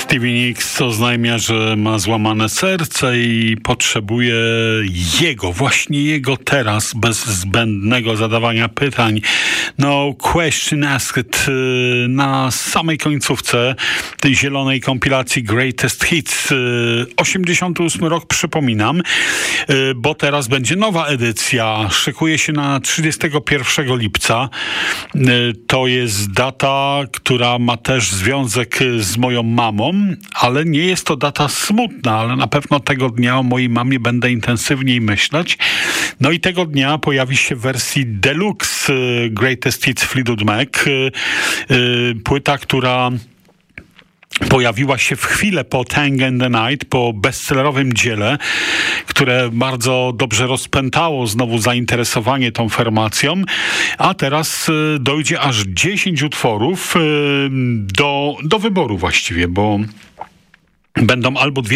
Stevie Nicks oznajmia, że ma złamane serce i potrzebuje właśnie jego teraz, bez zbędnego zadawania pytań. No question asked na samej końcówce tej zielonej kompilacji Greatest Hits. 88 rok, przypominam, bo teraz będzie nowa edycja. Szykuje się na 31 lipca. To jest data, która ma też związek z moją mamą, ale nie jest to data smutna, ale na pewno tego dnia o mojej mamie będę intensywniej myśleć. No i tego dnia pojawi się w wersji deluxe Greatest Hits Fleetwood Mac. Płyta, która pojawiła się w chwilę po Tang and the Night, po bestsellerowym dziele, które bardzo dobrze rozpętało znowu zainteresowanie tą formacją, a teraz dojdzie aż 10 utworów do wyboru właściwie, bo będą albo dwie